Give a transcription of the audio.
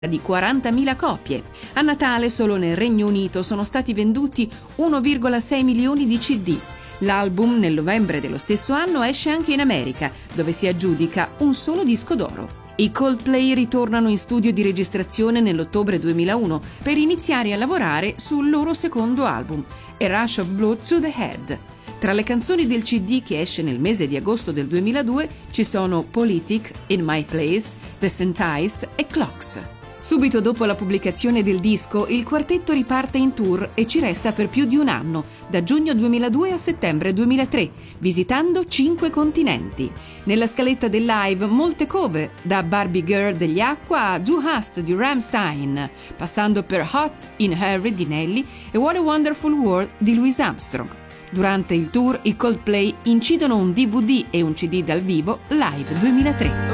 di 40.000 copie. A Natale solo nel Regno Unito sono stati venduti 1,6 milioni di CD. L'album nel novembre dello stesso anno esce anche in America, dove si aggiudica un solo disco d'oro. I Coldplay ritornano in studio di registrazione nell'ottobre 2001 per iniziare a lavorare sul loro secondo album, A Rush of Blood to the Head. Tra le canzoni del CD che esce nel mese di agosto del 2002 ci sono Politic, In My Place, The Scientist e Clocks. Subito dopo la pubblicazione del disco, il quartetto riparte in tour e ci resta per più di un anno, da giugno 2002 a settembre 2003, visitando 5 continenti. Nella scaletta del live molte cover, da Barbie Girl degli Aqua a Du hast di Rammstein, passando per Hot in Harry di Nelly e What a Wonderful World di Louis Armstrong. Durante il tour, i Coldplay incidono un DVD e un CD dal vivo Live 2003.